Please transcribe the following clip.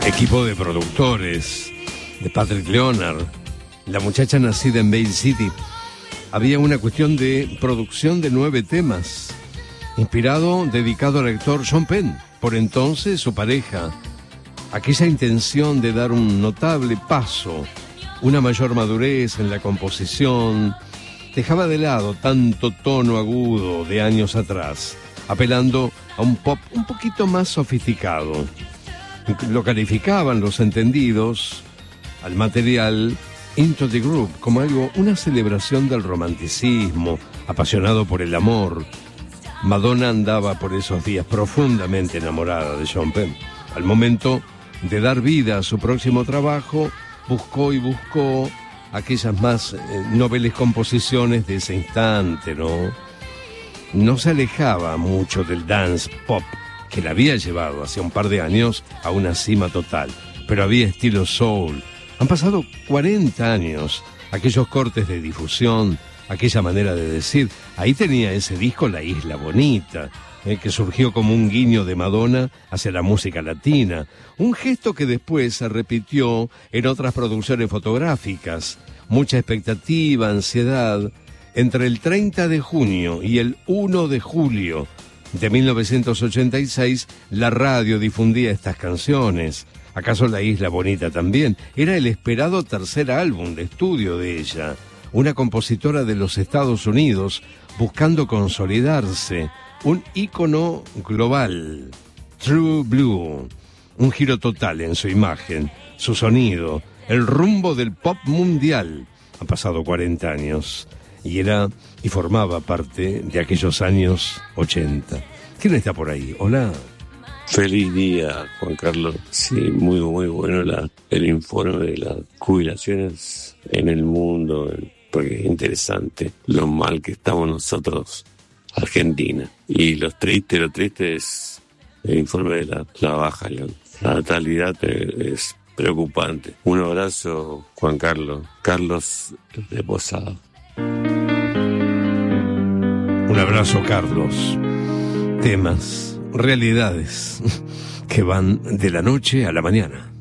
Equipo de productores de Patrick Leonard, la muchacha nacida en Bay City. Había una cuestión de producción de 9 temas, inspirado, dedicado al actor Sean Penn, por entonces su pareja. Aquella intención de dar un notable paso, una mayor madurez en la composición, dejaba de lado tanto tono agudo de años atrás, apelando a un pop un poquito más sofisticado. Lo calificaban los entendidos al material Into the Groove como algo, una celebración del romanticismo, apasionado por el amor. Madonna andaba por esos días profundamente enamorada de Sean Penn. Al momento de dar vida a su próximo trabajo, buscó aquellas más nobles composiciones de ese instante, ¿no? No se alejaba mucho del dance pop que la había llevado hace un par de años a una cima total, pero había estilo soul. Han pasado 40 años, aquellos cortes de difusión, aquella manera de decir. Ahí tenía ese disco La Isla Bonita, que surgió como un guiño de Madonna hacia la música latina, un gesto que después se repitió en otras producciones fotográficas. Mucha expectativa, ansiedad. Entre el 30 de junio y el 1 de julio de 1986, la radio difundía estas canciones. ¿Acaso La Isla Bonita también? Era el esperado tercer álbum de estudio de ella, una compositora de los Estados Unidos buscando consolidarse, un ícono global, True Blue, un giro total en su imagen, su sonido, el rumbo del pop mundial. Han pasado 40 años. Y formaba parte de aquellos años 80. ¿Quién está por ahí? Hola. Feliz día, Juan Carlos. Sí, muy bueno el informe de las jubilaciones en el mundo, porque es interesante lo mal que estamos nosotros, Argentina. Y lo triste es el informe de la baja. La natalidad es preocupante. Un abrazo, Juan Carlos. Carlos de Posada. Un abrazo, Carlos. Temas, realidades que van de la noche a la mañana.